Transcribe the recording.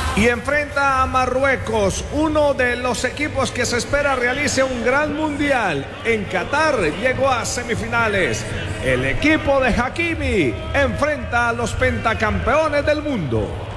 Y enfrenta a Marruecos, uno de los equipos que se espera realice un gran mundial. En Qatar llegó a semifinales. El equipo de Hakimi enfrenta a los pentacampeones del mundo.